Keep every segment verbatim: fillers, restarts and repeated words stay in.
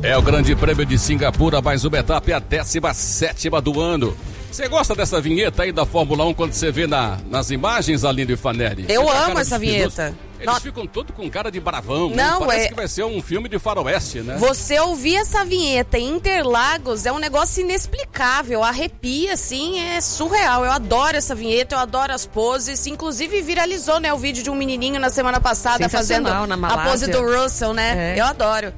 É o Grande Prêmio de Singapura, mais uma etapa, é a décima sétima do ano. Você gosta dessa vinheta aí da Fórmula um quando você vê na, nas imagens, Aline e Fanelli? Eu amo essa vinheta. Eles Não. ficam todos com cara de bravão. Não, né? Parece é... que vai ser um filme de faroeste, né? Você ouvir essa vinheta em Interlagos é um negócio inexplicável, arrepia, assim, é surreal. Eu adoro essa vinheta, eu adoro as poses. Inclusive viralizou, né, o vídeo de um menininho na semana passada fazendo a pose do Russell, né? É. Eu adoro.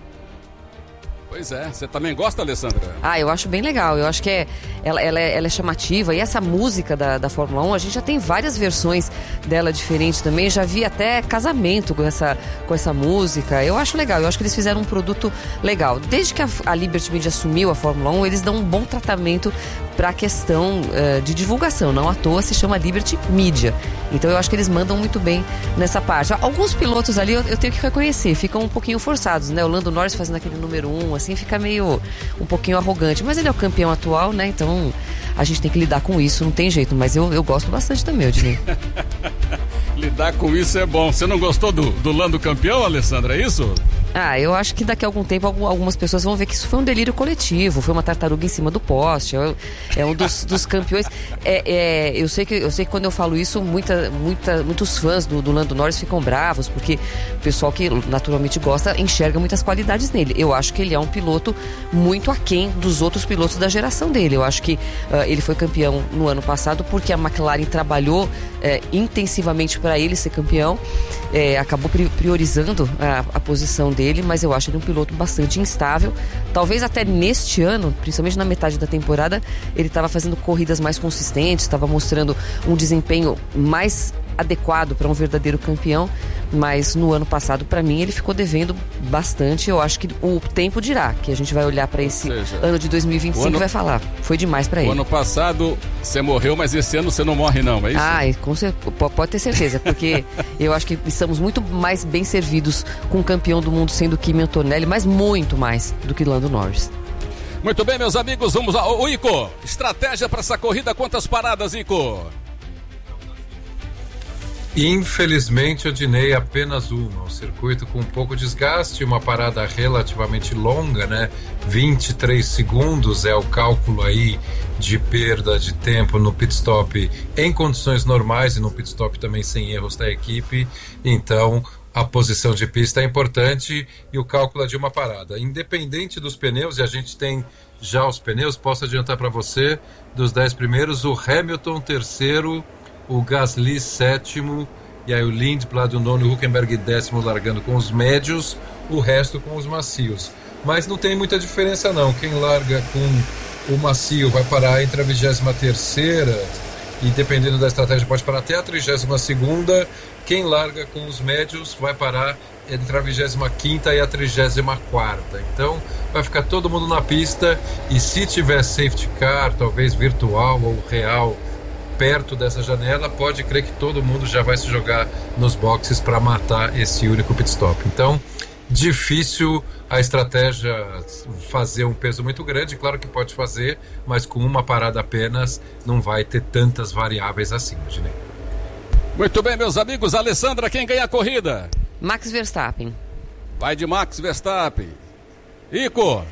Pois é, você também gosta, Alessandra? Ah, eu acho bem legal, eu acho que é, ela, ela, é, ela é chamativa, e essa música da, da Fórmula um, a gente já tem várias versões dela diferentes também, já vi até casamento com essa, com essa música, eu acho legal, eu acho que eles fizeram um produto legal. Desde que a, a Liberty Media assumiu a Fórmula um, eles dão um bom tratamento para a questão uh, de divulgação, não à toa se chama Liberty Media, então eu acho que eles mandam muito bem nessa parte. Alguns pilotos ali eu, eu tenho que reconhecer, ficam um pouquinho forçados, né? O Lando Norris fazendo aquele número um, assim, fica meio um pouquinho arrogante, mas ele é o campeão atual, né? Então a gente tem que lidar com isso, não tem jeito, mas eu, eu gosto bastante também, Odinei. Lidar com isso é bom. Você não gostou do, do Lando campeão, Alessandra, é isso? Ah, eu acho que daqui a algum tempo algumas pessoas vão ver que isso foi um delírio coletivo, foi uma tartaruga em cima do poste, é, é um dos, dos campeões. É, é, eu, sei que, eu sei que quando eu falo isso, muita, muita, muitos fãs do, do Lando Norris ficam bravos, porque o pessoal que naturalmente gosta enxerga muitas qualidades nele. Eu acho que ele é um piloto muito aquém dos outros pilotos da geração dele. Eu acho que uh, ele foi campeão no ano passado porque a McLaren trabalhou é, intensivamente para ele ser campeão, é, acabou priorizando a, a posição dele, mas eu acho ele um piloto bastante instável. Talvez até neste ano, principalmente na metade da temporada, ele estava fazendo corridas mais consistentes, estava mostrando um desempenho mais adequado para um verdadeiro campeão, mas no ano passado, para mim, ele ficou devendo bastante. Eu acho que o tempo dirá, que a gente vai olhar para esse seja, ano de dois mil e vinte e cinco e ano, vai falar, foi demais para ele. O ano passado você morreu, mas esse ano você não morre não, é isso? Ah, com certeza, pode ter certeza, porque eu acho que estamos muito mais bem servidos com o campeão do mundo sendo Kimi Antonelli, mas muito mais do que Lando Norris. Muito bem, meus amigos, vamos lá. O Ico, estratégia para essa corrida, quantas paradas, Ico? Infelizmente, Odinei, apenas uma. Um circuito com pouco desgaste, uma parada relativamente longa, né? vinte e três segundos é o cálculo aí de perda de tempo no pit stop em condições normais e no pit stop também sem erros da equipe. Então, a posição de pista é importante e o cálculo é de uma parada. Independente dos pneus, e a gente tem já os pneus, posso adiantar para você, dos dez primeiros, o Hamilton terceiro, o Gasly sétimo, e aí o Lindblad o nono, o Hülkenberg décimo, largando com os médios, o resto com os macios. Mas não tem muita diferença não, quem larga com o macio vai parar entre a vigésima terceira e dependendo da estratégia pode parar até a trigésima segunda, quem larga com os médios vai parar entre a vigésima quinta e a trigésima quarta. Então vai ficar todo mundo na pista, e se tiver safety car, talvez virtual ou real, perto dessa janela, pode crer que todo mundo já vai se jogar nos boxes para matar esse único pit stop. Então, difícil a estratégia fazer um peso muito grande, claro que pode fazer, mas com uma parada apenas não vai ter tantas variáveis assim, Ginei. Muito bem, meus amigos. Alessandra, quem ganha a corrida? Max Verstappen. Vai de Max Verstappen. Ico?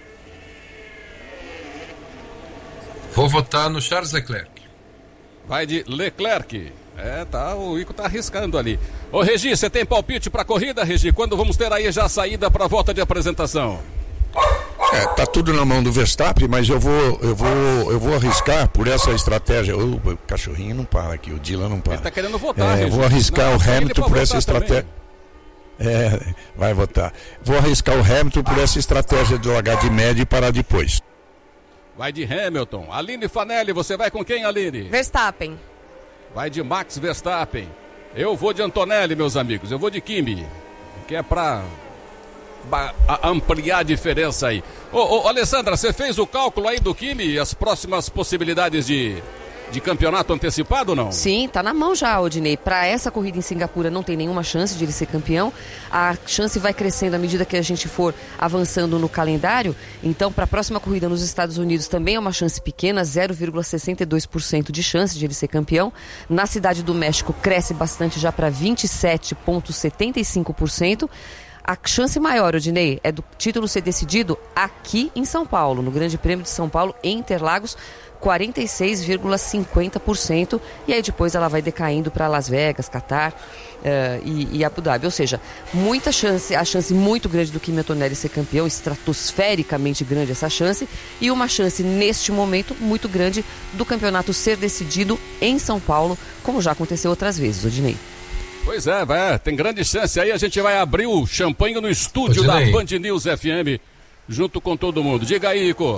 Vou votar no Charles Leclerc. Vai de Leclerc. É, tá, o Ico tá arriscando ali. Ô, Regi, você tem palpite pra corrida, Regi? Quando vamos ter aí já a saída pra volta de apresentação? É, tá tudo na mão do Verstappen, mas eu vou, eu vou, eu vou arriscar por essa estratégia. O, o cachorrinho não para aqui, o Dylan não para. Ele tá querendo votar, é, Regi. Vou arriscar não, o Hamilton por essa estratégia. Também. É, vai votar. Vou arriscar o Hamilton por essa estratégia de largar de média e parar depois. Vai de Hamilton. Aline Fanelli, você vai com quem, Aline? Verstappen. Vai de Max Verstappen. Eu vou de Antonelli, meus amigos. Eu vou de Kimi, que é pra ampliar a diferença aí. Ô, ô, Alessandra, você fez o cálculo aí do Kimi e as próximas possibilidades de, de campeonato antecipado ou não? Sim, tá na mão já, Odinei. Para essa corrida em Singapura não tem nenhuma chance de ele ser campeão. A chance vai crescendo à medida que a gente for avançando no calendário. Então, para a próxima corrida nos Estados Unidos também é uma chance pequena, zero vírgula sessenta e dois por cento de chance de ele ser campeão. Na Cidade do México cresce bastante já para vinte e sete vírgula setenta e cinco por cento. A chance maior, Odinei, é do título ser decidido aqui em São Paulo, no Grande Prêmio de São Paulo, em Interlagos, quarenta e seis vírgula cinquenta por cento, e aí depois ela vai decaindo para Las Vegas, Catar uh, e, e Abu Dhabi. Ou seja, muita chance, a chance muito grande do Kimi Antonelli ser campeão, estratosfericamente grande essa chance, e uma chance neste momento muito grande do campeonato ser decidido em São Paulo, como já aconteceu outras vezes, Odinei. Pois é, vai, tem grande chance aí, a gente vai abrir o champanhe no estúdio Odinei. Da Band News F M, junto com todo mundo. Diga aí, Ico.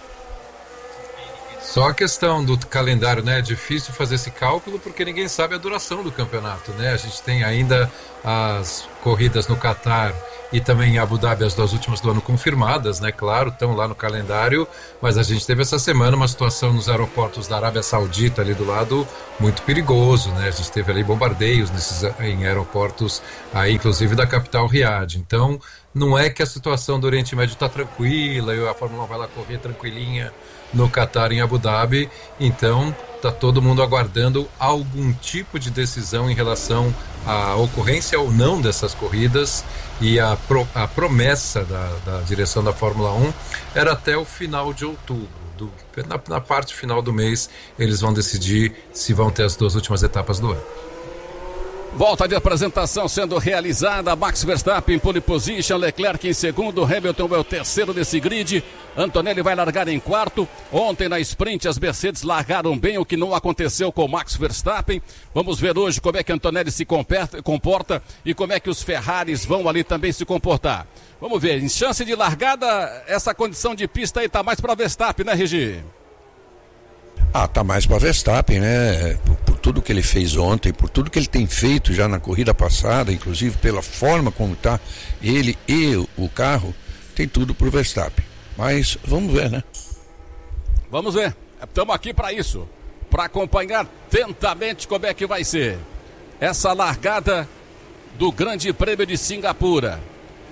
Só a questão do calendário, né? É difícil fazer esse cálculo porque ninguém sabe a duração do campeonato, né? A gente tem ainda as corridas no Catar e também em Abu Dhabi, as duas últimas do ano confirmadas, né? Claro, estão lá no calendário, mas a gente teve essa semana uma situação nos aeroportos da Arábia Saudita ali do lado muito perigoso, né? A gente teve ali bombardeios nesses, em aeroportos, aí inclusive da capital Riad. Então, não é que a situação do Oriente Médio está tranquila e a Fórmula um vai lá correr tranquilinha no Catar, em Abu Dhabi, então está todo mundo aguardando algum tipo de decisão em relação à ocorrência ou não dessas corridas, e a, pro, a promessa da, da direção da Fórmula um era até o final de outubro. Do, na, na parte final do mês eles vão decidir se vão ter as duas últimas etapas do ano. Volta de apresentação sendo realizada, Max Verstappen em pole position, Leclerc em segundo, Hamilton é o terceiro desse grid, Antonelli vai largar em quarto. Ontem na sprint as Mercedes largaram bem, o que não aconteceu com o Max Verstappen. Vamos ver hoje como é que Antonelli se comporta e como é que os Ferraris vão ali também se comportar. Vamos ver, em chance de largada, essa condição de pista aí tá mais para Verstappen, né, Regi? Ah, tá mais para Verstappen, né? Por, por tudo que ele fez ontem, por tudo que ele tem feito já na corrida passada, inclusive pela forma como tá ele e o carro, tem tudo pro Verstappen. Mas vamos ver, né? Vamos ver. Estamos aqui para isso, para acompanhar atentamente como é que vai ser essa largada do Grande Prêmio de Singapura.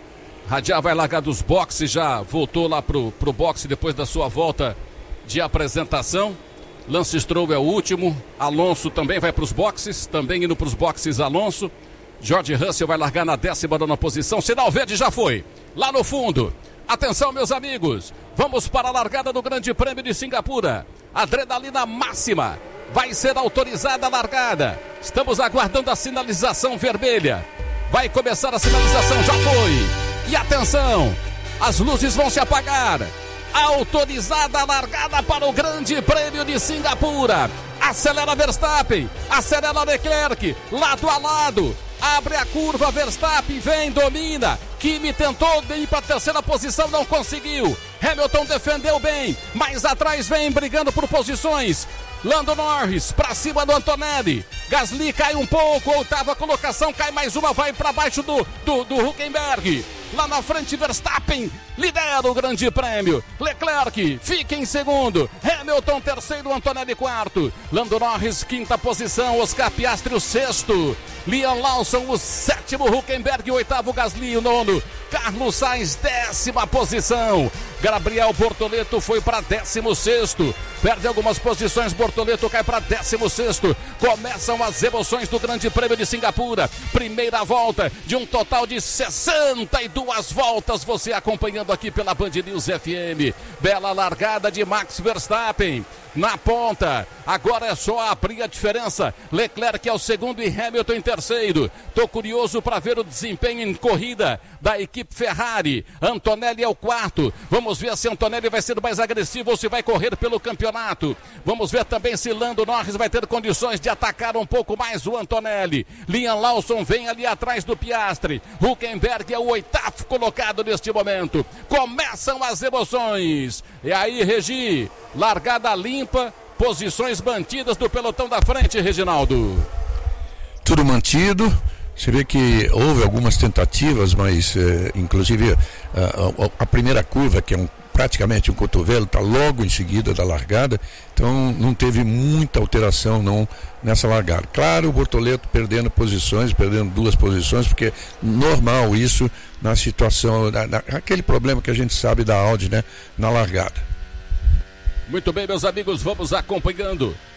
Radial vai largar dos boxes, já voltou lá pro, pro boxe depois da sua volta de apresentação. Lance Stroll é o último, Alonso também vai para os boxes, também indo para os boxes Alonso. George Russell vai largar na décima nona posição, sinal verde já foi, lá no fundo. Atenção, meus amigos, vamos para a largada do Grande Prêmio de Singapura. Adrenalina máxima, vai ser autorizada a largada. Estamos aguardando a sinalização vermelha. Vai começar a sinalização, já foi. E atenção, as luzes vão se apagar. Autorizada a largada para o Grande Prêmio de Singapura. Acelera Verstappen, acelera Leclerc, lado a lado. Abre a curva, Verstappen vem, domina. Kimi tentou ir para a terceira posição, não conseguiu. Hamilton defendeu bem, mais atrás vem brigando por posições. Lando Norris para cima do Antonelli. Gasly cai um pouco, oitava colocação, cai mais uma, vai para baixo do, do, do Hülkenberg. Lá na frente, Verstappen lidera o Grande Prêmio. Leclerc fica em segundo. Hamilton, terceiro. Antonelli, quarto. Lando Norris, quinta posição. Oscar Piastri, o sexto. Liam Lawson, o sétimo. Hülkenberg, o oitavo. Gasly, o nono. Carlos Sainz, décima posição. Gabriel Bortoleto foi para décimo sexto. Perde algumas posições. Bortoleto cai para décimo sexto. Começam as emoções do Grande Prêmio de Singapura. Primeira volta de um total de sessenta e duas voltas. Você acompanhando aqui pela Band News F M. Bela largada de Max Verstappen na ponta. Agora é só abrir a diferença. Leclerc é o segundo e Hamilton em terceiro. Tô curioso para ver o desempenho em corrida da equipe Ferrari. Antonelli é o quarto. Vamos ver se Antonelli vai ser mais agressivo ou se vai correr pelo campeonato. Vamos ver também se Lando Norris vai ter condições de atacar um pouco mais o Antonelli. Liam Lawson vem ali atrás do Piastri. Hülkenberg é o oitavo colocado neste momento. Começam as emoções. E aí, Regi, largada limpa, posições mantidas do pelotão da frente, Reginaldo. Tudo mantido. Você vê que houve algumas tentativas, mas eh, inclusive a, a, a primeira curva, que é um, praticamente um cotovelo, está logo em seguida da largada, então não teve muita alteração não nessa largada. Claro, o Bortoleto perdendo posições, perdendo duas posições, porque é normal isso na situação, na, na, aquele problema que a gente sabe da Audi, né, na largada. Muito bem, meus amigos, vamos acompanhando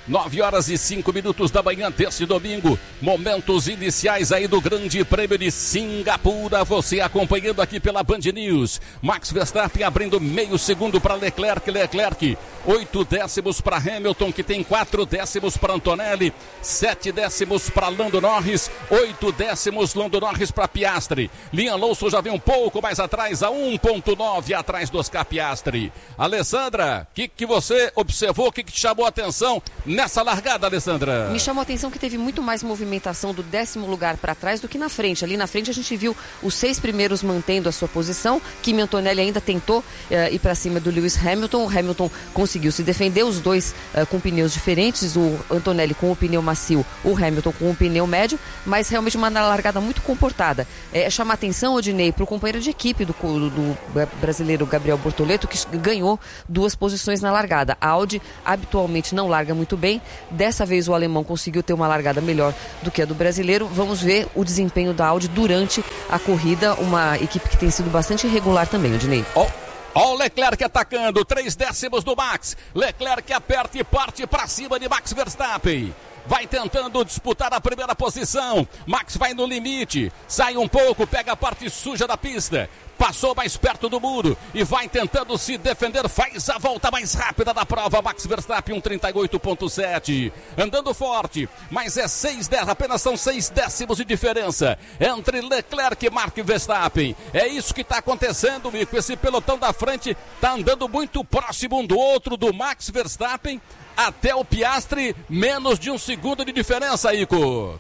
nove horas e cinco minutos da manhã deste domingo. Momentos iniciais aí do Grande Prêmio de Singapura. Você acompanhando aqui pela Band News. Max Verstappen abrindo meio segundo para Leclerc. Leclerc, oito décimos para Hamilton, que tem quatro décimos para Antonelli. Sete décimos para Lando Norris. Oito décimos Lando Norris para Piastri. Liam Lawson já vem um pouco mais atrás, a um ponto nove atrás do Oscar Piastri. Alessandra, o que, que você observou, o que, que te chamou a atenção nessa largada, Alessandra? Me chamou a atenção que teve muito mais movimentação do décimo lugar para trás do que na frente. Ali na frente a gente viu os seis primeiros mantendo a sua posição. Kimi Antonelli ainda tentou uh, ir para cima do Lewis Hamilton. O Hamilton conseguiu se defender, os dois uh, com pneus diferentes. O Antonelli com o pneu macio, o Hamilton com o pneu médio, mas realmente uma largada muito comportada. É, chama a atenção, Odinei, para o companheiro de equipe do, do, do brasileiro Gabriel Bortoleto, que ganhou duas posições na largada. A Audi habitualmente não larga muito bem. Dessa vez o alemão conseguiu ter uma largada melhor do que a do brasileiro. Vamos ver o desempenho da Audi durante a corrida, uma equipe que tem sido bastante irregular também, Odinei. Oh. Ó o Leclerc atacando, três décimos do Max. Leclerc aperta e parte para cima de Max Verstappen. Vai tentando disputar a primeira posição. Max vai no limite, sai um pouco, pega a parte suja da pista. Passou mais perto do muro e vai tentando se defender. Faz a volta mais rápida da prova. Max Verstappen, um trinta e oito ponto sete. Andando forte, mas é seis décimos, apenas são seis décimos de diferença entre Leclerc e Max Verstappen. É isso que está acontecendo, Mico. Esse pelotão da frente está andando muito próximo um do outro, do Max Verstappen até o Piastri, menos de um segundo de diferença, Ico.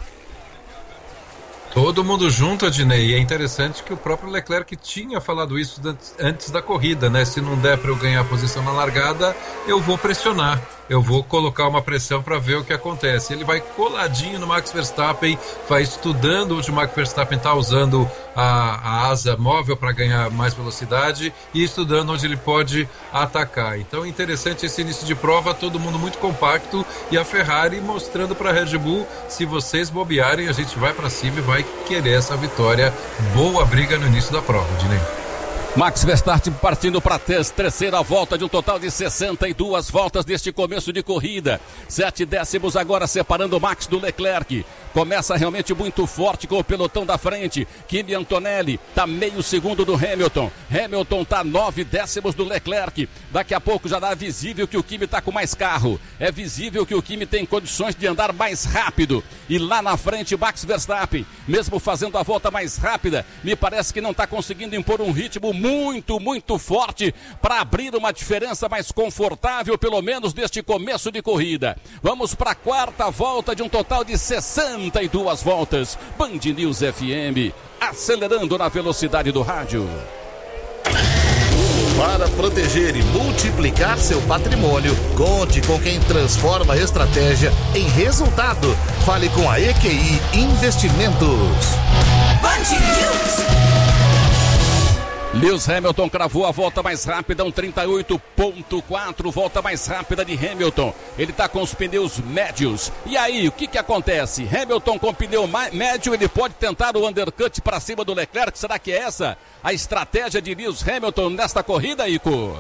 Todo mundo junto, Adnei, e é interessante que o próprio Leclerc tinha falado isso antes da corrida, né? Se não der para eu ganhar a posição na largada, eu vou pressionar, eu vou colocar uma pressão para ver o que acontece. Ele vai coladinho no Max Verstappen, vai estudando onde o Max Verstappen está usando a, a asa móvel para ganhar mais velocidade e estudando onde ele pode atacar. Então é interessante esse início de prova, todo mundo muito compacto e a Ferrari mostrando para a Red Bull, se vocês bobearem, a gente vai para cima e vai querer essa vitória. Boa briga no início da prova, Dinei. Max Verstappen partindo para a terceira volta de um total de sessenta e duas voltas deste começo de corrida. Sete décimos agora separando o Max do Leclerc. Começa realmente muito forte com o pelotão da frente. Kimi Antonelli está meio segundo do Hamilton. Hamilton está nove décimos do Leclerc. Daqui a pouco já dá visível que o Kimi está com mais carro. É visível que o Kimi tem condições de andar mais rápido. E lá na frente, Max Verstappen, mesmo fazendo a volta mais rápida, me parece que não está conseguindo impor um ritmo muito, muito forte para abrir uma diferença mais confortável, pelo menos deste começo de corrida. Vamos para a quarta volta de um total de sessenta e duas voltas. Band News F M, acelerando na velocidade do rádio. Para proteger e multiplicar seu patrimônio, conte com quem transforma a estratégia em resultado. Fale com a E Q I Investimentos. Band News. Lewis Hamilton cravou a volta mais rápida, um trinta e oito ponto quatro, volta mais rápida de Hamilton. Ele está com os pneus médios. E aí, o que que acontece? Hamilton com pneu médio, ele pode tentar o undercut para cima do Leclerc. Será que é essa a estratégia de Lewis Hamilton nesta corrida, Ico?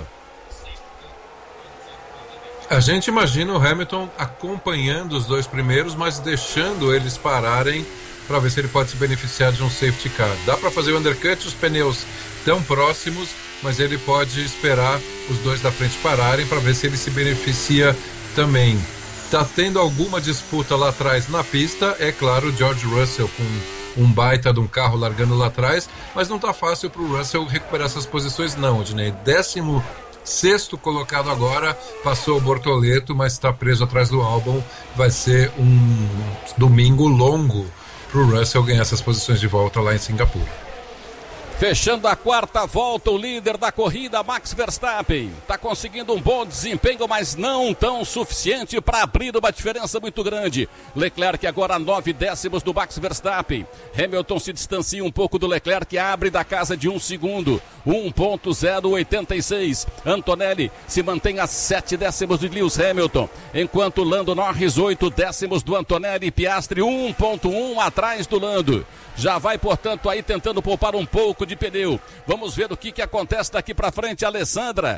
A gente imagina o Hamilton acompanhando os dois primeiros, mas deixando eles pararem para ver se ele pode se beneficiar de um safety car. Dá para fazer o undercut, os pneus tão próximos, mas ele pode esperar os dois da frente pararem para ver se ele se beneficia também. Tá tendo alguma disputa lá atrás na pista, é claro, o George Russell com um baita de um carro largando lá atrás, mas não tá fácil para o Russell recuperar essas posições não, Odinei. Décimo sexto colocado agora, passou o Bortoleto, mas está preso atrás do Albon. Vai ser um domingo longo para o Russell ganhar essas posições de volta lá em Singapura. Fechando a quarta volta, o líder da corrida, Max Verstappen, está conseguindo um bom desempenho, mas não tão suficiente para abrir uma diferença muito grande. Leclerc agora nove décimos do Max Verstappen. Hamilton se distancia um pouco do Leclerc, abre da casa de um segundo, um ponto zero oitenta e seis. Antonelli se mantém a sete décimos de Lewis Hamilton, enquanto Lando Norris, oito décimos do Antonelli. Piastri, um ponto um atrás do Lando. Já vai, portanto, aí tentando poupar um pouco de pneu. Vamos ver o que, que acontece daqui para frente, Alessandra.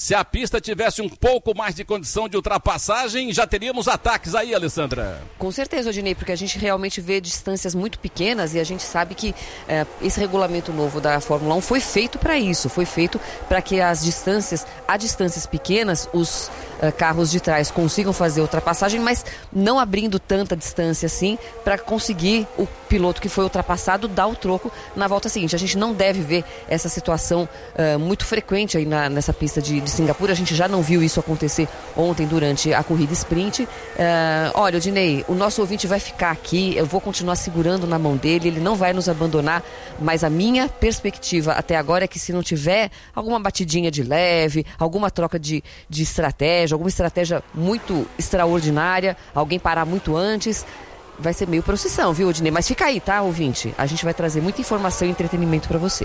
Se a pista tivesse um pouco mais de condição de ultrapassagem, já teríamos ataques aí, Alessandra. Com certeza, Odinei, porque a gente realmente vê distâncias muito pequenas e a gente sabe que é, esse regulamento novo da Fórmula um foi feito para isso, foi feito para que as distâncias, a distâncias pequenas, os é, carros de trás consigam fazer ultrapassagem, mas não abrindo tanta distância assim para conseguir o piloto que foi ultrapassado dar o troco na volta seguinte. A gente não deve ver essa situação é, muito frequente aí na, nessa pista de, de Singapura. A gente já não viu isso acontecer ontem durante a corrida sprint. Uh, olha, Odinei, o nosso ouvinte vai ficar aqui, eu vou continuar segurando na mão dele, ele não vai nos abandonar, mas a minha perspectiva até agora é que se não tiver alguma batidinha de leve, alguma troca de, de estratégia, alguma estratégia muito extraordinária, alguém parar muito antes, vai ser meio procissão, viu, Odinei? Mas fica aí, tá, ouvinte? A gente vai trazer muita informação e entretenimento para você.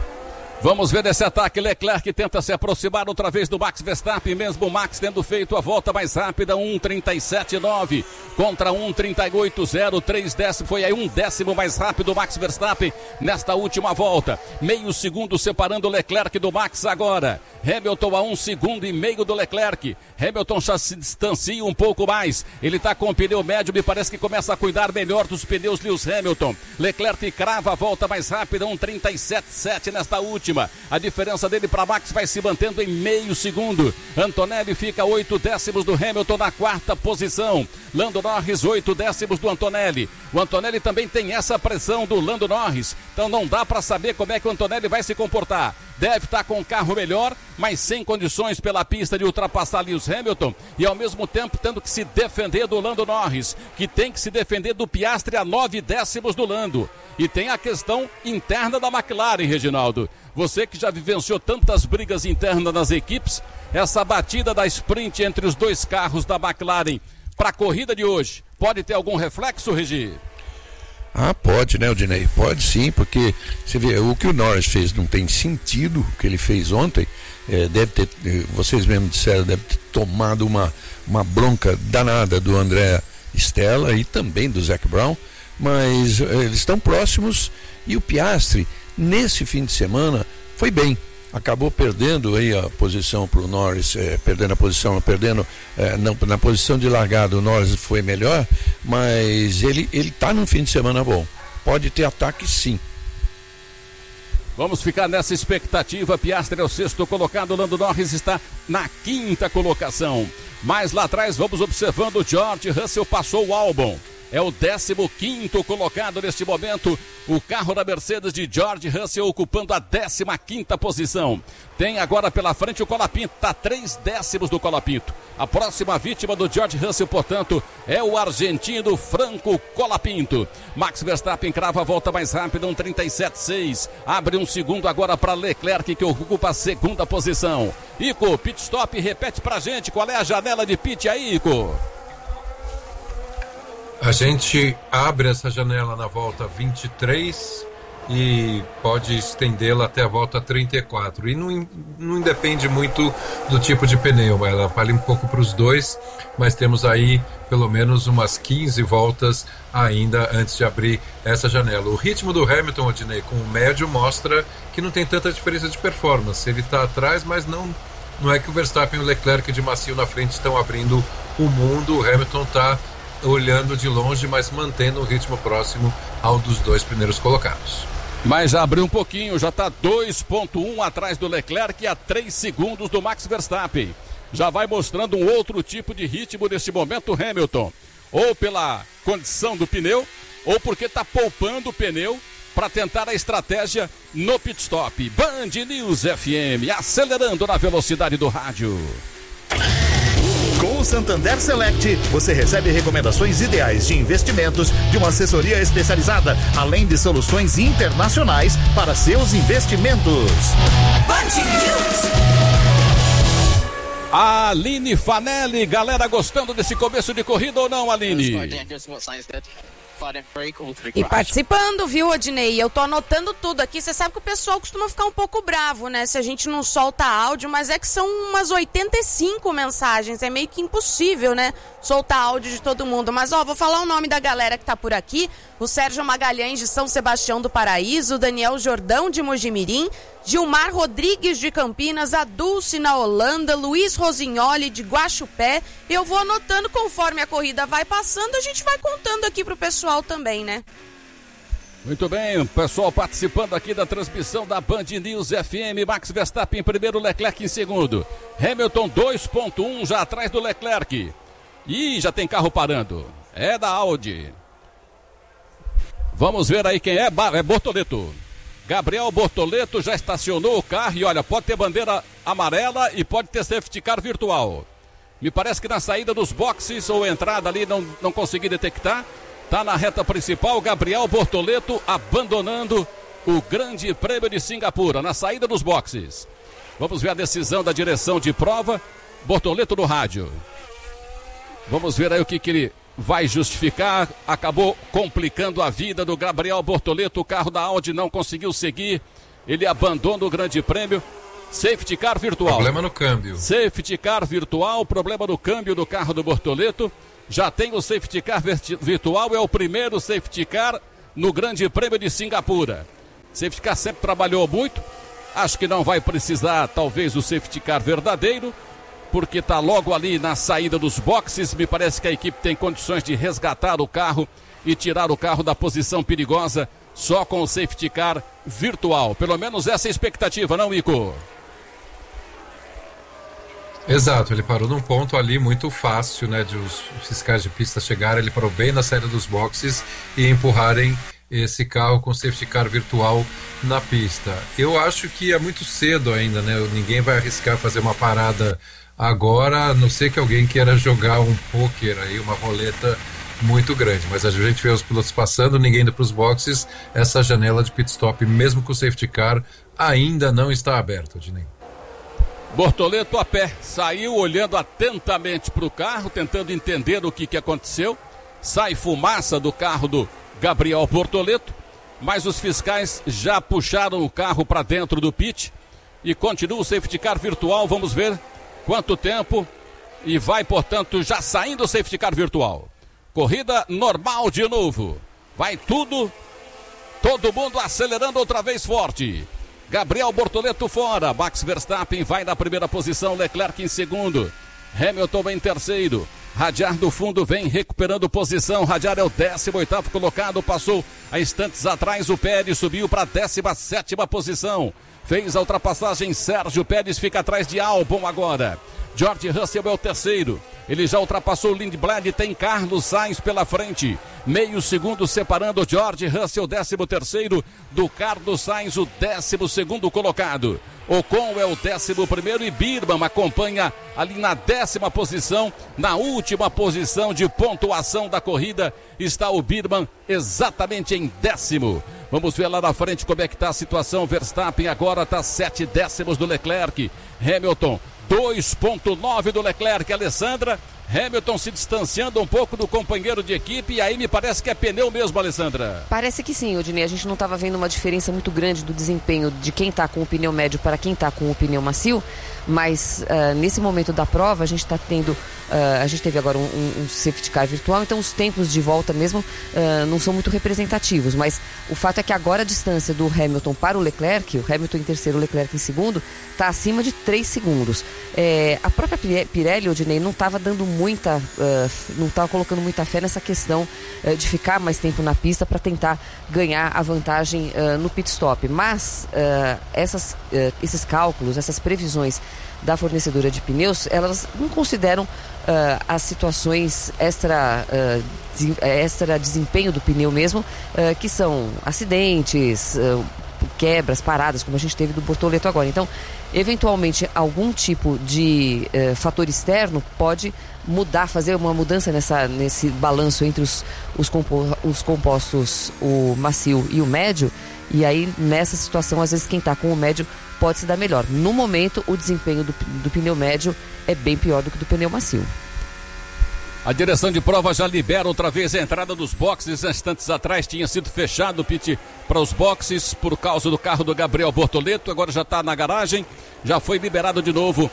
Vamos ver esse ataque. Leclerc tenta se aproximar outra vez do Max Verstappen, mesmo o Max tendo feito a volta mais rápida, um trinta e sete nove contra um trinta e oito zero, três décimos, foi aí um décimo mais rápido o Max Verstappen nesta última volta. Meio segundo separando o Leclerc do Max agora. Hamilton a um segundo e meio do Leclerc. Hamilton já se distancia um pouco mais. Ele está com o pneu médio, me parece que começa a cuidar melhor dos pneus Lewis Hamilton. Leclerc crava a volta mais rápida, um trinta e sete sete nesta última. A diferença dele para Max vai se mantendo em meio segundo. Antonelli fica oito décimos do Hamilton na quarta posição. Lando Norris, oito décimos do Antonelli. O Antonelli também tem essa pressão do Lando Norris. Então não dá para saber como é que o Antonelli vai se comportar. Deve estar com um carro melhor, mas sem condições pela pista de ultrapassar Lewis Hamilton e ao mesmo tempo tendo que se defender do Lando Norris, que tem que se defender do Piastri a nove décimos do Lando. E tem a questão interna da McLaren, Reginaldo. Você que já vivenciou tantas brigas internas nas equipes, essa batida da sprint entre os dois carros da McLaren para a corrida de hoje, pode ter algum reflexo, Regi? Ah, pode, né, Odinei? Pode sim, porque você vê, o que o Norris fez não tem sentido, o que ele fez ontem, é, deve ter, vocês mesmos disseram, deve ter tomado uma, uma bronca danada do André Stella e também do Zac Brown, mas é, eles estão próximos e o Piastri, nesse fim de semana, foi bem. Acabou perdendo aí a posição para o Norris, é, perdendo a posição, perdendo é, na, na posição de largada o Norris foi melhor, mas ele ele está num fim de semana bom. Pode ter ataque sim. Vamos ficar nessa expectativa. Piastri é o sexto colocado, Lando Norris está na quinta colocação. Mais lá atrás vamos observando o George Russell passou o Albon. É o décimo quinto colocado neste momento. O carro da Mercedes de George Russell ocupando a décima quinta posição. Tem agora pela frente o Colapinto. Está três décimos do Colapinto. A próxima vítima do George Russell, portanto, é o argentino Franco Colapinto. Max Verstappen crava a volta mais rápida, um trinta e sete seis. Abre um segundo agora para Leclerc, que ocupa a segunda posição. Ico, pit stop, repete pra gente qual é a janela de pit aí, Ico. A gente abre essa janela na volta vinte e três e pode estendê-la até a volta trinta e quatro. E não, não depende muito do tipo de pneu, ela vale um pouco para os dois, mas temos aí pelo menos umas quinze voltas ainda antes de abrir essa janela. O ritmo do Hamilton, Odinei, com o médio mostra que não tem tanta diferença de performance. Ele está atrás, mas não, não é que o Verstappen e o Leclerc de macio na frente estão abrindo o mundo. O Hamilton está olhando de longe, mas mantendo um ritmo próximo ao dos dois primeiros colocados. Mas já abriu um pouquinho, já está dois ponto um atrás do Leclerc e a três segundos do Max Verstappen. Já vai mostrando um outro tipo de ritmo neste momento, Hamilton. Ou pela condição do pneu, ou porque está poupando o pneu para tentar a estratégia no pit stop. Band News F M, acelerando na velocidade do rádio. Com o Santander Select, você recebe recomendações ideais de investimentos de uma assessoria especializada, além de soluções internacionais para seus investimentos. Aline Fanelli, galera gostando desse começo de corrida ou não, Aline? E participando, viu, Odinei? Eu tô anotando tudo aqui. Você sabe que o pessoal costuma ficar um pouco bravo, né? Se a gente não solta áudio, mas é que são umas oitenta e cinco mensagens. É meio que impossível, né? soltar áudio de todo mundo. Mas, ó, vou falar o nome da galera que tá por aqui. O Sérgio Magalhães, de São Sebastião do Paraíso, Daniel Jordão, de Mojimirim, Gilmar Rodrigues, de Campinas, a Dulce, na Holanda, Luiz Rosignoli, de Guaxupé. Eu vou anotando conforme a corrida vai passando, a gente vai contando aqui pro pessoal também, né? Muito bem, o pessoal participando aqui da transmissão da Band News F M. Max Verstappen em primeiro, Leclerc em segundo. Hamilton dois ponto um já atrás do Leclerc. Ih, já tem carro parando. É da Audi. Vamos ver aí quem é. É Bortoleto. Gabriel Bortoleto já estacionou o carro e olha, pode ter bandeira amarela e pode ter safety car virtual. Me parece que na saída dos boxes ou entrada ali não, não consegui detectar. Tá na reta principal, Gabriel Bortoleto abandonando o Grande Prêmio de Singapura, na saída dos boxes. Vamos ver a decisão da direção de prova. Bortoleto no rádio. Vamos ver aí o que, que ele vai justificar. Acabou complicando a vida do Gabriel Bortoleto. O carro da Audi não conseguiu seguir. Ele abandona o Grande Prêmio. Safety car virtual. Problema no câmbio. Safety car virtual, problema no câmbio do carro do Bortoleto. Já tem o safety car virtual, é o primeiro safety car no Grande Prêmio de Singapura. Safety car sempre trabalhou muito, acho que não vai precisar talvez o safety car verdadeiro, porque está logo ali na saída dos boxes. Me parece que a equipe tem condições de resgatar o carro e tirar o carro da posição perigosa só com o safety car virtual. Pelo menos essa é a expectativa, não, Ico? Exato, ele parou num ponto ali muito fácil, né, de os fiscais de pista chegarem, ele parou bem na saída dos boxes e empurrarem esse carro com safety car virtual na pista. Eu acho que é muito cedo ainda, né, ninguém vai arriscar fazer uma parada agora, a não ser que alguém queira jogar um poker aí, uma roleta muito grande, mas a gente vê os pilotos passando, ninguém indo para os boxes, essa janela de pit stop, mesmo com o safety car, ainda não está aberta, Dinei. Bortoleto a pé, saiu olhando atentamente para o carro, tentando entender o que, que aconteceu. Sai fumaça do carro do Gabriel Bortoleto, mas os fiscais já puxaram o carro para dentro do pit e continua o safety car virtual. Vamos ver quanto tempo e vai, portanto, já saindo o safety car virtual. Corrida normal de novo. Vai tudo, todo mundo acelerando outra vez forte. Gabriel Bortoleto fora, Max Verstappen vai na primeira posição, Leclerc em segundo, Hamilton em terceiro, Radiar do fundo vem recuperando posição, Radiar é o décimo oitavo colocado, passou há instantes atrás o Pérez, subiu para a décima sétima posição, fez a ultrapassagem, Sérgio Pérez fica atrás de Albon agora, George Russell é o terceiro, ele já ultrapassou o Lindblad, tem Carlos Sainz pela frente, meio segundo separando o George Russell, décimo terceiro, do Carlos Sainz, o décimo segundo colocado. Ocon é o décimo primeiro e Birman acompanha ali na décima posição, na última posição de pontuação da corrida, está o Birman exatamente em décimo. Vamos ver lá na frente como é que está a situação. Verstappen agora está sete décimos do Leclerc, Hamilton dois ponto nove do Leclerc, Alessandra. Hamilton se distanciando um pouco do companheiro de equipe e aí me parece que é pneu mesmo, Alessandra. Parece que sim, Odinei. A gente não estava vendo uma diferença muito grande do desempenho de quem está com o pneu médio para quem está com o pneu macio, mas uh, nesse momento da prova a gente está tendo, uh, a gente teve agora um, um, um safety car virtual, então os tempos de volta mesmo uh, não são muito representativos, mas o fato é que agora a distância do Hamilton para o Leclerc, o Hamilton em terceiro, o Leclerc em segundo, está acima de três segundos. É, a própria Pirelli, Odinei, não estava dando muita, uh, não estava colocando muita fé nessa questão uh, de ficar mais tempo na pista para tentar ganhar a vantagem uh, no pit stop, mas uh, essas, uh, esses cálculos, essas previsões da fornecedora de pneus, elas não consideram uh, as situações extra, uh, de, extra desempenho do pneu mesmo, uh, que são acidentes, uh, quebras, paradas, como a gente teve do Bortoleto agora. Então, eventualmente, algum tipo de uh, fator externo pode mudar, fazer uma mudança nessa, nesse balanço entre os, os, compo- os compostos, o macio e o médio, e aí nessa situação, às vezes, quem está com o médio pode se dar melhor. No momento, o desempenho do, do pneu médio é bem pior do que do pneu macio. A direção de prova já libera outra vez a entrada dos boxes. Instantes atrás tinha sido fechado o pit para os boxes por causa do carro do Gabriel Bortoleto. Agora já está na garagem. Já foi liberado de novo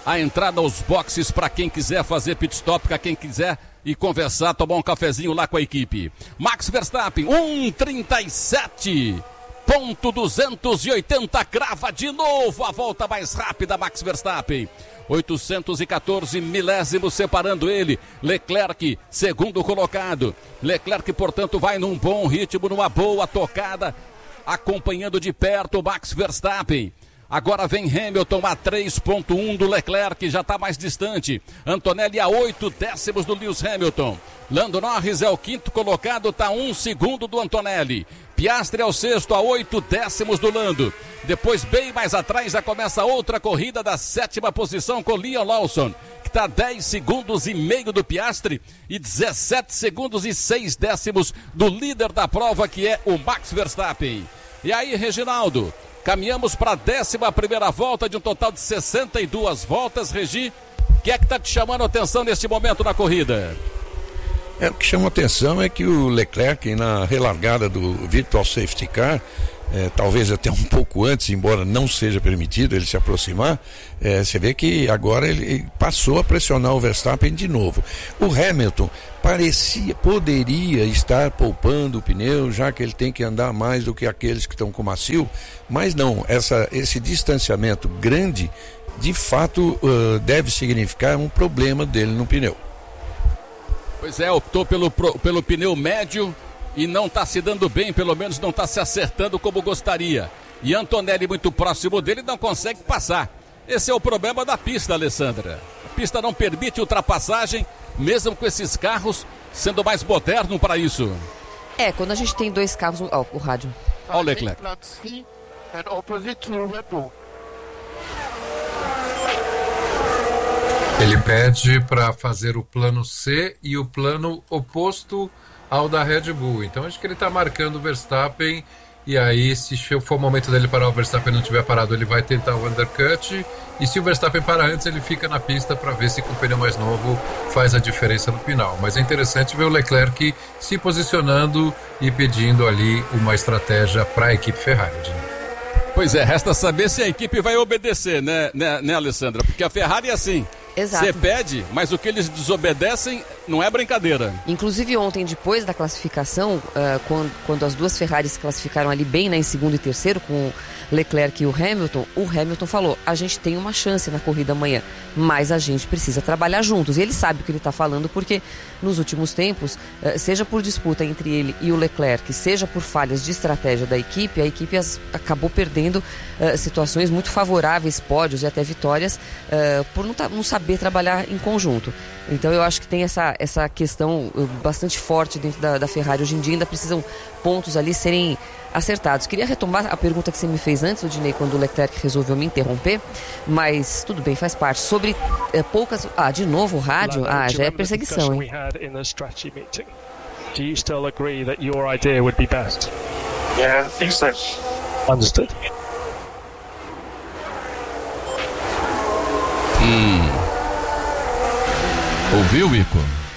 a entrada aos boxes para quem quiser fazer pit stop, para quem quiser e conversar, tomar um cafezinho lá com a equipe. Max Verstappen, um trinta e sete ponto duzentos e oitenta, crava de novo a volta mais rápida, Max Verstappen. oitocentos e quatorze milésimos separando ele. Leclerc, segundo colocado. Leclerc, portanto, vai num bom ritmo, numa boa tocada, acompanhando de perto o Max Verstappen. Agora vem Hamilton a três ponto um do Leclerc, já está mais distante. Antonelli a oito décimos do Lewis Hamilton. Lando Norris é o quinto colocado, está um segundo do Antonelli. Piastri é o sexto a oito décimos do Lando. Depois, bem mais atrás, já começa outra corrida da sétima posição com Liam Lawson, que está dez segundos e meio do Piastri e dezessete segundos e seis décimos do líder da prova, que é o Max Verstappen. E aí, Reginaldo? Caminhamos para a décima primeira volta de um total de sessenta e duas voltas. Regi, o que é que está te chamando a atenção neste momento na corrida? É, o que chama a atenção é que o Leclerc, na relargada do Virtual Safety Car, é, talvez até um pouco antes, embora não seja permitido ele se aproximar, é, você vê que agora ele, ele passou a pressionar o Verstappen de novo. O Hamilton parecia, poderia estar poupando o pneu, já que ele tem que andar mais do que aqueles que estão com macio, mas não, essa, esse distanciamento grande, de fato, uh, deve significar um problema dele no pneu. Pois é, optou pelo, pelo pneu médio e não está se dando bem, pelo menos não está se acertando como gostaria. E Antonelli, muito próximo dele, não consegue passar. Esse é o problema da pista, Alessandra. A pista não permite ultrapassagem, mesmo com esses carros sendo mais modernos para isso. É, quando a gente tem dois carros... Ó, oh, o rádio. Olha o Leclerc. Ele pede para fazer o plano C e o plano oposto ao da Red Bull. Então acho que ele está marcando o Verstappen, e aí se for o momento dele parar, o Verstappen não tiver parado, ele vai tentar o undercut, e se o Verstappen parar antes, ele fica na pista para ver se com o pneu mais novo faz a diferença no final. Mas é interessante ver o Leclerc se posicionando e pedindo ali uma estratégia para a equipe Ferrari. Pois é, resta saber se a equipe vai obedecer, né, né, né Alessandra? Porque a Ferrari é assim. Exato. Você pede, mas o que eles desobedecem não é brincadeira. Inclusive ontem, depois da classificação, uh, quando, quando as duas Ferraris classificaram ali bem, né, em segundo e terceiro, com o Leclerc e o Hamilton, o Hamilton falou, a gente tem uma chance na corrida amanhã, mas a gente precisa trabalhar juntos. E ele sabe o que ele está falando, porque nos últimos tempos, uh, seja por disputa entre ele e o Leclerc, seja por falhas de estratégia da equipe, a equipe as, acabou perdendo uh, situações muito favoráveis, pódios e até vitórias, uh, por não, tá, não saber trabalhar em conjunto. Então eu acho que tem essa, essa questão bastante forte dentro da, da Ferrari. Hoje em dia ainda precisam pontos ali serem acertados. Queria retomar a pergunta que você me fez antes, Odinei, quando o Leclerc resolveu me interromper, mas tudo bem, faz parte. Sobre é, poucas... Ah, de novo o rádio? Ah, já é perseguição, hein? Do you still agree that your idea would be best? Yeah, I think so. Understood. Hum. Ouviu, Ico?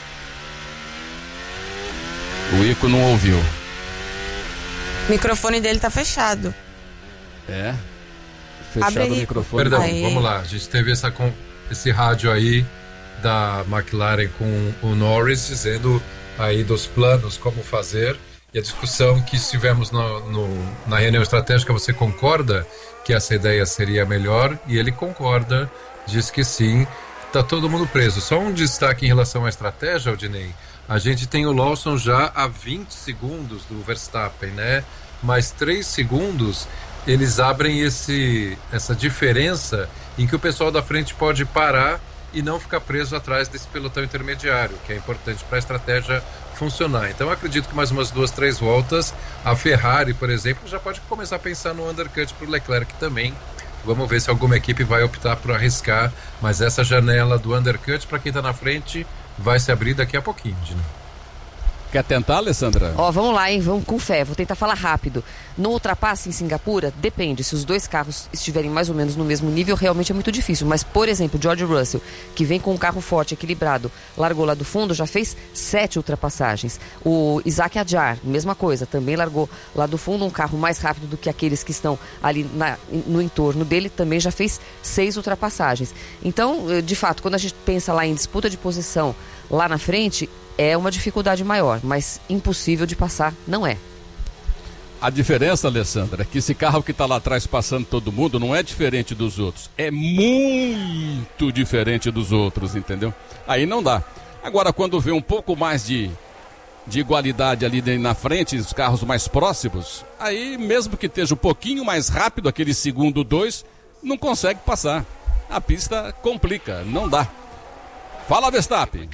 O Ico não ouviu. O microfone dele tá fechado. É? Fechado Abre o aí. microfone. Perdão, Aí. vamos lá. A gente teve essa, esse rádio aí da McLaren com o Norris dizendo aí dos planos, como fazer, e a discussão que estivemos no, no, na reunião estratégica. Você concorda que essa ideia seria melhor? E ele concorda, diz que sim. Tá todo mundo preso. Só um destaque em relação à estratégia, Aldinei. A gente tem o Lawson já a vinte segundos do Verstappen, né? Mais três segundos, eles abrem esse, essa diferença em que o pessoal da frente pode parar e não ficar preso atrás desse pelotão intermediário, que é importante para a estratégia funcionar. Então eu acredito que mais umas duas, três voltas, a Ferrari, por exemplo, já pode começar a pensar no undercut para o Leclerc também. Vamos ver se alguma equipe vai optar por arriscar, mas essa janela do undercut para quem está na frente vai se abrir daqui a pouquinho, né? Quer tentar, Alessandra? Ó, vamos lá, hein? Vamos com fé. Vou tentar falar rápido. No ultrapasse em Singapura, depende. Se os dois carros estiverem mais ou menos no mesmo nível, realmente é muito difícil. Mas, por exemplo, George Russell, que vem com um carro forte, equilibrado, largou lá do fundo, já fez sete ultrapassagens. O Isaac Adjar, mesma coisa, também largou lá do fundo, um carro mais rápido do que aqueles que estão ali na, no entorno dele, também já fez seis ultrapassagens. Então, de fato, quando a gente pensa lá em disputa de posição lá na frente, é uma dificuldade maior, mas impossível de passar não é. A diferença, Alessandra, é que esse carro que está lá atrás passando todo mundo não é diferente dos outros. É muito diferente dos outros, entendeu? Aí não dá. Agora, quando vê um pouco mais de, de igualdade ali na frente, os carros mais próximos, aí mesmo que esteja um pouquinho mais rápido, aquele segundo dois, não consegue passar. A pista complica, não dá. Fala, Verstappen.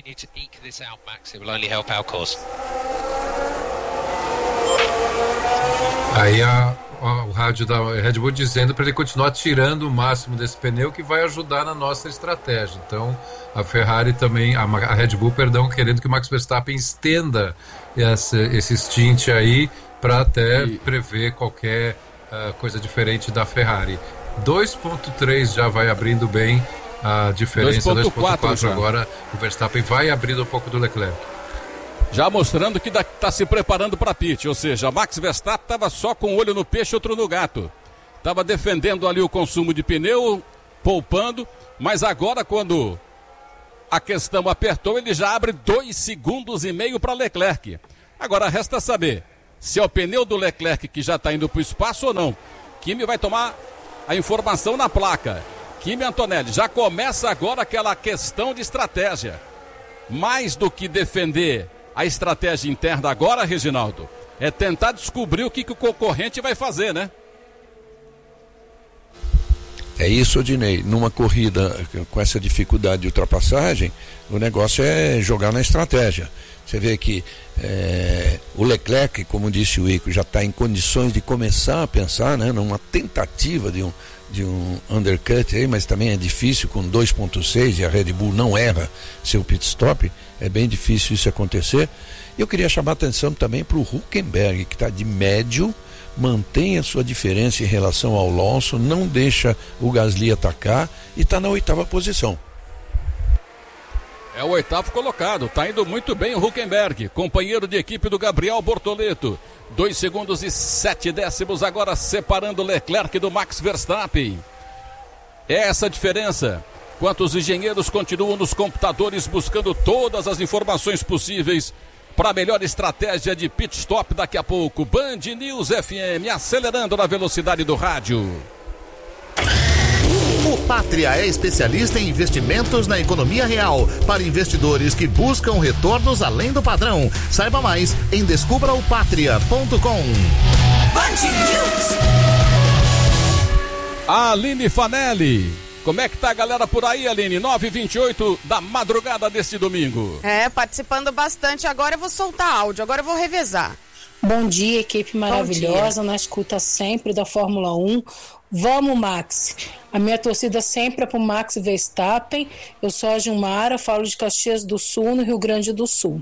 Aí a, a, o rádio da Red Bull dizendo para ele continuar tirando o máximo desse pneu, que vai ajudar na nossa estratégia. Então a Ferrari também, a, a Red Bull, perdão, querendo que o Max Verstappen estenda essa, esse stint aí para até e... prever qualquer uh, coisa diferente da Ferrari. dois ponto três já vai abrindo bem a diferença. dois ponto quatro agora o Verstappen vai abrindo um pouco do Leclerc. Já mostrando que está se preparando para pit, ou seja, Max Verstappen estava só com um olho no peixe e outro no gato. Estava defendendo ali o consumo de pneu, poupando, mas agora quando a questão apertou, ele já abre dois segundos e meio para Leclerc. Agora resta saber se é o pneu do Leclerc que já está indo para o espaço ou não. Kimi vai tomar a informação na placa. Kimi Antonelli, já começa agora aquela questão de estratégia. Mais do que defender a estratégia interna agora, Reginaldo, é tentar descobrir o que, que o concorrente vai fazer, né? É isso, Odinei. Numa corrida com essa dificuldade de ultrapassagem, o negócio é jogar na estratégia. Você vê que é, o Leclerc, como disse o Ico, já está em condições de começar a pensar, né, numa tentativa de um, de um undercut aí, mas também é difícil com dois ponto seis e a Red Bull não erra seu pit stop. É bem difícil isso acontecer. Eu queria chamar a atenção também para o Hülkenberg, que está de médio, mantém a sua diferença em relação ao Alonso, não deixa o Gasly atacar e está na oitava posição. É o oitavo colocado, está indo muito bem o Hülkenberg, companheiro de equipe do Gabriel Bortoleto. Dois segundos e sete décimos agora separando Leclerc do Max Verstappen. É essa a diferença. Enquanto os engenheiros continuam nos computadores buscando todas as informações possíveis para a melhor estratégia de pit stop daqui a pouco. Band News F M, acelerando na velocidade do rádio. O Pátria é especialista em investimentos na economia real para investidores que buscam retornos além do padrão. Saiba mais em descubra o pátria ponto com. Band News. Aline Fanelli. Como é que tá a galera por aí, Aline? nove e vinte e oito da madrugada deste domingo. É, participando bastante. Agora eu vou soltar áudio, agora eu vou revezar. Bom dia, equipe maravilhosa, na escuta sempre da Fórmula um. Vamos, Max. A minha torcida sempre é pro Max Verstappen. Eu sou a Gilmara, falo de Caxias do Sul, no Rio Grande do Sul.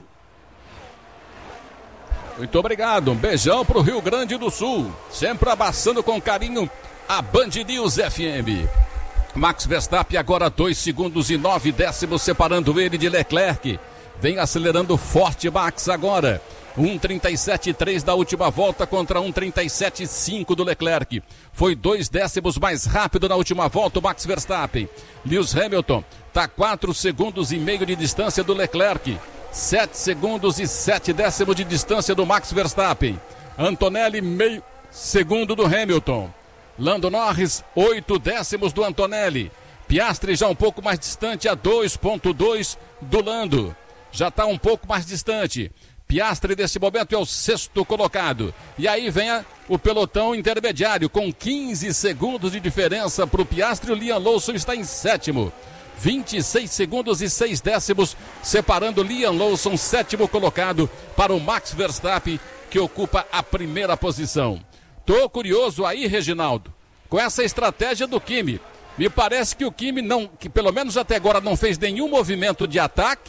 Muito obrigado, um beijão pro Rio Grande do Sul. Sempre abraçando com carinho a Band News F M. Max Verstappen agora dois segundos e nove décimos separando ele de Leclerc. Vem acelerando forte Max agora. um trinta e sete e três da última volta contra um trinta e sete e cinco do Leclerc. Foi dois décimos mais rápido na última volta o Max Verstappen. Lewis Hamilton está quatro segundos e meio de distância do Leclerc. sete segundos e sete décimos de distância do Max Verstappen. Antonelli meio segundo do Hamilton. Lando Norris, oito décimos do Antonelli. Piastri já um pouco mais distante, a dois ponto dois do Lando. Já está um pouco mais distante. Piastri, nesse momento, é o sexto colocado. E aí vem a, o pelotão intermediário, com quinze segundos de diferença para o Piastri. O Liam Lawson está em sétimo. vinte e seis segundos e seis décimos, separando Liam Lawson, sétimo colocado, para o Max Verstappen, que ocupa a primeira posição. Tô curioso aí, Reginaldo, com essa estratégia do Kimi. Me parece que o Kimi, não, que pelo menos até agora não fez nenhum movimento de ataque,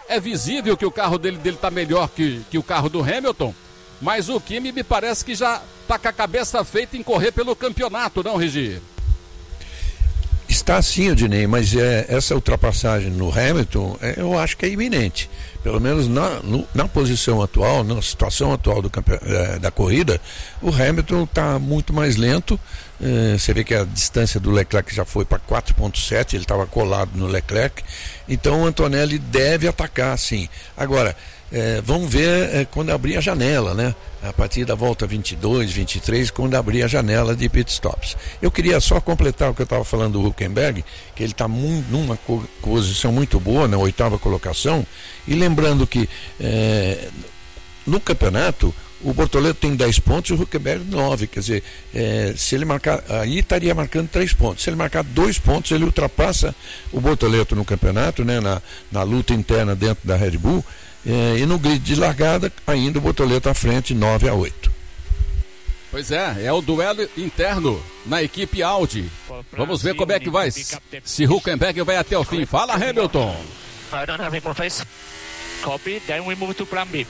é visível que o carro dele dele tá melhor que, que o carro do Hamilton, mas o Kimi me parece que já tá com a cabeça feita em correr pelo campeonato, não, Regi? Está sim, Odinei, mas é, essa ultrapassagem no Hamilton, é, eu acho que é iminente. Pelo menos na, no, na posição atual, na situação atual do campe, é, da corrida, o Hamilton está muito mais lento. É, você vê que a distância do Leclerc já foi para quatro ponto sete, ele estava colado no Leclerc. Então o Antonelli deve atacar, sim. Agora, é, vamos ver é, quando abrir a janela, né? A partir da volta vinte e dois, vinte e três, quando abrir a janela de pitstops. Eu queria só completar o que eu estava falando do Hülkenberg, que ele está numa co- posição muito boa, na oitava colocação, e lembrando que é, no campeonato o Bortoleto tem dez pontos e o Hülkenberg nove, quer dizer, é, se ele marcar, aí estaria marcando três pontos. Se ele marcar dois pontos, ele ultrapassa o Bortoleto no campeonato, né, na, na luta interna dentro da Red Bull. É, e no grid de largada, ainda o Bortoleto à frente, nove a oito. Pois é, é o duelo interno na equipe Audi. Vamos ver como é que vai, se Hülkenberg vai até o fim. Fala, Hamilton. I don't have any more place. Copy, then we move to plan B.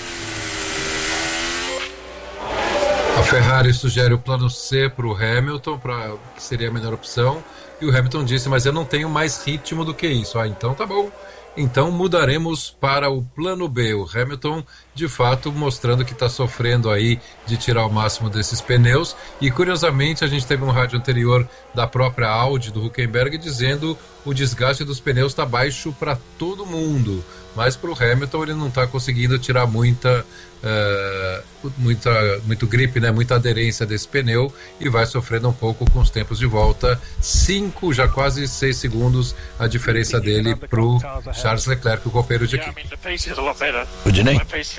A Ferrari sugere o plano C para o Hamilton, pra, que seria a melhor opção. E o Hamilton disse, mas eu não tenho mais ritmo do que isso. Ah, então tá bom. Então mudaremos para o plano B. O Hamilton, de fato, mostrando que está sofrendo aí de tirar o máximo desses pneus. E curiosamente a gente teve um rádio anterior da própria Audi, do Hülkenberg, dizendo o desgaste dos pneus está baixo para todo mundo. Mas para o Hamilton ele não está conseguindo tirar muita, uh, muita, muito grip, né? Muita aderência desse pneu e vai sofrendo um pouco com os tempos de volta. Cinco, já quase seis segundos a diferença dele para o Charles Leclerc, o companheiro de equipe. Odinei?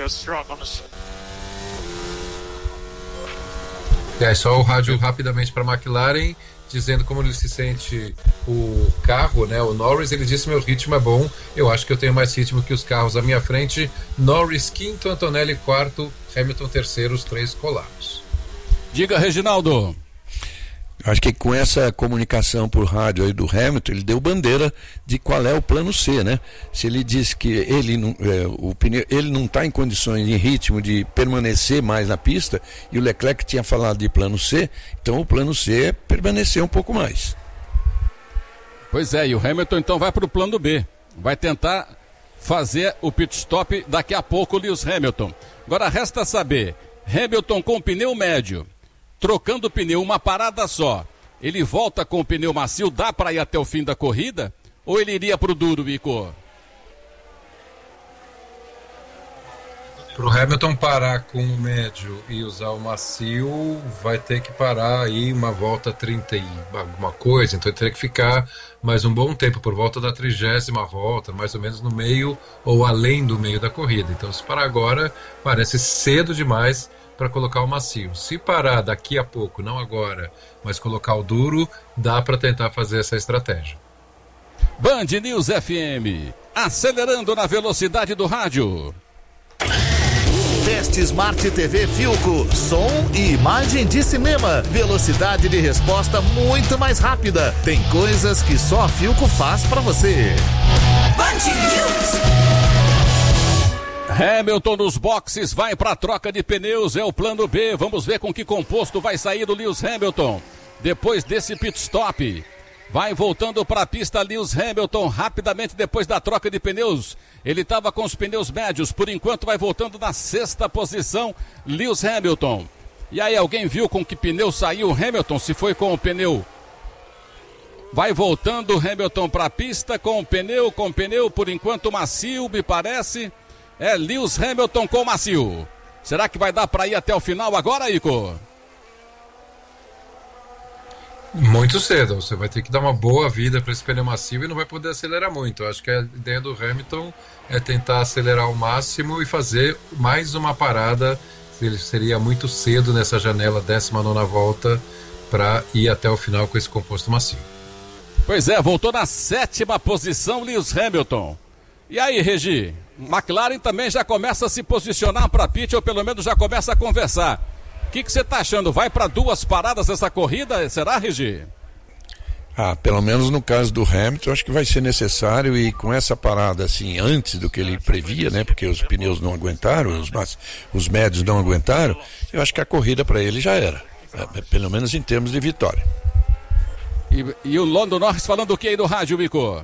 É só o rádio rapidamente para a McLaren, dizendo como ele se sente o carro, né? O Norris, ele disse, meu ritmo é bom, eu acho que eu tenho mais ritmo que os carros à minha frente. Norris quinto, Antonelli quarto, Hamilton terceiro, os três colados. Diga, Reginaldo. Acho que com essa comunicação por rádio aí do Hamilton, ele deu bandeira de qual é o plano C, né? Se ele diz que ele não, é, o pneu, ele não está em condições, em ritmo de permanecer mais na pista, e o Leclerc tinha falado de plano C, então o plano C é permanecer um pouco mais. Pois é, e o Hamilton então vai para o plano B. Vai tentar fazer o pit stop daqui a pouco, Lewis Hamilton. Agora resta saber, Hamilton com pneu médio, trocando o pneu uma parada só, ele volta com o pneu macio, dá para ir até o fim da corrida? Ou ele iria pro duro, Vico? Pro Hamilton parar com o médio e usar o macio, vai ter que parar aí uma volta trinta e alguma coisa, então ele teria que ficar mais um bom tempo, por volta da trigésima volta, mais ou menos no meio ou além do meio da corrida. Então se parar agora, parece cedo demais para colocar o macio. Se parar daqui a pouco, não agora, mas colocar o duro, dá para tentar fazer essa estratégia. Band News F M, acelerando na velocidade do rádio. Veste Smart T V Philco, som e imagem de cinema, velocidade de resposta muito mais rápida. Tem coisas que só a Philco faz para você. Band News. Hamilton nos boxes, vai para a troca de pneus, é o plano B. Vamos ver com que composto vai sair o Lewis Hamilton depois desse pit stop. Vai voltando para a pista Lewis Hamilton rapidamente depois da troca de pneus. Ele estava com os pneus médios, por enquanto vai voltando na sexta posição Lewis Hamilton. E aí, alguém viu com que pneu saiu o Hamilton? Se foi com o pneu? Vai voltando Hamilton para a pista com o pneu, com o pneu, por enquanto macio, me parece. É Lewis Hamilton com macio. Será que vai dar para ir até o final agora, Ico? Muito cedo. Você vai ter que dar uma boa vida para esse pneu macio e não vai poder acelerar muito. Eu acho que a ideia do Hamilton é tentar acelerar ao máximo e fazer mais uma parada. Ele seria muito cedo nessa janela, décima nona volta, para ir até o final com esse composto macio. Pois é, voltou na sétima posição Lewis Hamilton. E aí, Regi? McLaren também já começa a se posicionar para pit, ou pelo menos já começa a conversar. O que você está achando? Vai para duas paradas essa corrida? Será, Regi? Ah, pelo menos no caso do Hamilton, acho que vai ser necessário, e com essa parada assim, antes do que ele previa, né? Porque os pneus não aguentaram, os, os médios não aguentaram, eu acho que a corrida para ele já era, pelo menos em termos de vitória. E, e o Lando Norris falando o que aí no rádio, Mico?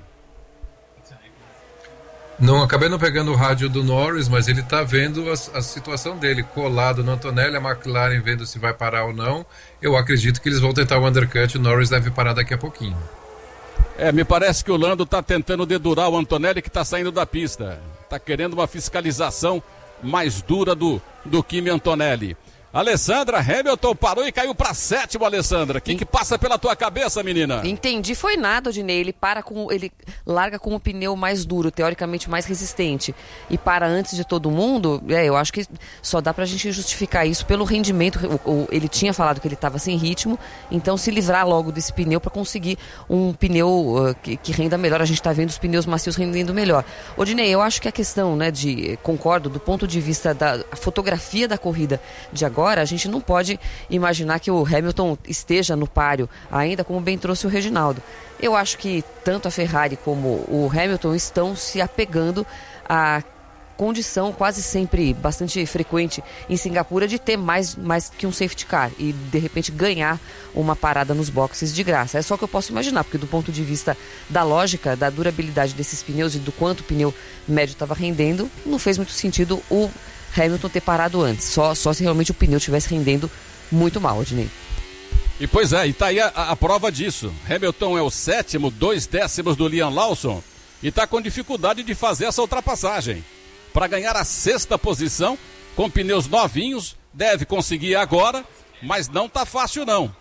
Não, acabei não pegando o rádio do Norris, mas ele está vendo a, a situação dele, colado no Antonelli, a McLaren vendo se vai parar ou não. Eu acredito que eles vão tentar o undercut, o Norris deve parar daqui a pouquinho. É, me parece que o Lando está tentando dedurar o Antonelli, que está saindo da pista. Está querendo uma fiscalização mais dura do, do Kimi Antonelli. Alessandra, Hamilton parou e caiu para sétimo, Alessandra. O que, que passa pela tua cabeça, menina? Entendi, foi nada, Odinei. Ele para com, ele larga com o pneu mais duro, teoricamente mais resistente, e para antes de todo mundo. É, eu acho que só dá pra gente justificar isso pelo rendimento. O, o, ele tinha falado que ele estava sem ritmo, então se livrar logo desse pneu para conseguir um pneu uh, que, que renda melhor. A gente está vendo os pneus macios rendendo melhor. Odinei, eu acho que a questão, né, de concordo do ponto de vista da fotografia da corrida de agora. Agora, a gente não pode imaginar que o Hamilton esteja no páreo ainda, como bem trouxe o Reginaldo. Eu acho que tanto a Ferrari como o Hamilton estão se apegando à condição quase sempre bastante frequente em Singapura de ter mais, mais que um safety car e de repente ganhar uma parada nos boxes de graça. É só que eu posso imaginar, porque do ponto de vista da lógica, da durabilidade desses pneus e do quanto o pneu médio estava rendendo, não fez muito sentido o Hamilton ter parado antes, só, só se realmente o pneu estivesse rendendo muito mal, Odinei. E pois é, e tá aí a, a prova disso. Hamilton é o sétimo, dois décimos do Liam Lawson, e tá com dificuldade de fazer essa ultrapassagem. Para ganhar a sexta posição, com pneus novinhos, deve conseguir agora, mas não tá fácil não.